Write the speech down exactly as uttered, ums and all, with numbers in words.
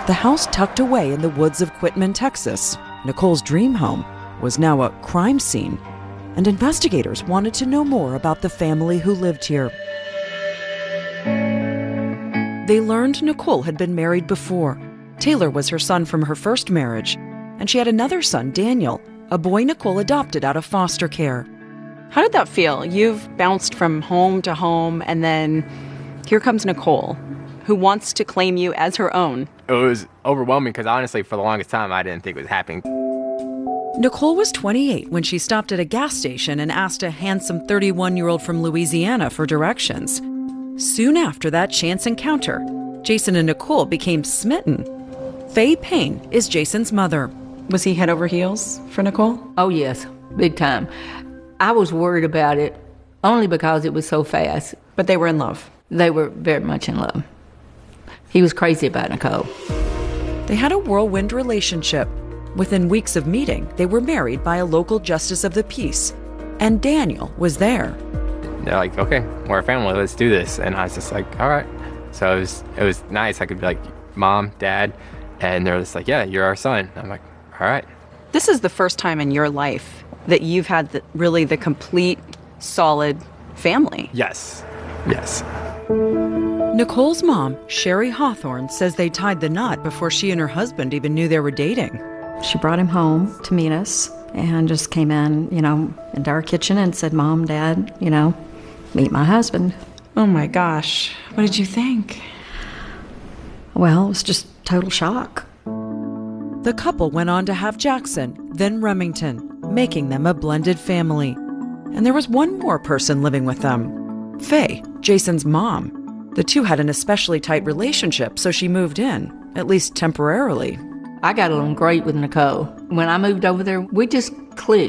The house tucked away in the woods of Quitman, Texas, Nicole's dream home, was now a crime scene, and investigators wanted to know more about the family who lived here. They learned Nicole had been married before. Taylor was her son from her first marriage, and she had another son, Daniel, a boy Nicole adopted out of foster care. How did that feel? You've bounced from home to home, and then here comes Nicole, who wants to claim you as her own. It was overwhelming because honestly, for the longest time, I didn't think it was happening. Nicole was twenty-eight when she stopped at a gas station and asked a handsome thirty-one-year-old from Louisiana for directions. Soon after that chance encounter, Jason and Nicole became smitten. Faye Payne is Jason's mother. Was he head over heels for Nicole? Oh, yes, big time. I was worried about it only because it was so fast. But they were in love. They were very much in love. He was crazy about Nicole. They had a whirlwind relationship. Within weeks of meeting, they were married by a local justice of the peace, and Daniel was there. They're like, okay, we're a family, let's do this. And I was just like, all right. So it was, it was nice. I could be like, Mom, Dad, and they're just like, yeah, you're our son. I'm like, all right. This is the first time in your life that you've had the, really the complete, solid family. Yes, yes. Nicole's mom, Sherry Hawthorne, says they tied the knot before she and her husband even knew they were dating. She brought him home to meet us and just came in, you know, into our kitchen and said, Mom, Dad, you know, meet my husband. Oh my gosh. What did you think? Well, it was just total shock. The couple went on to have Jackson, then Remington, making them a blended family. And there was one more person living with them, Faye, Jason's mom. The two had an especially tight relationship, so she moved in, at least temporarily. I got along great with Nicole. When I moved over there, we just clicked.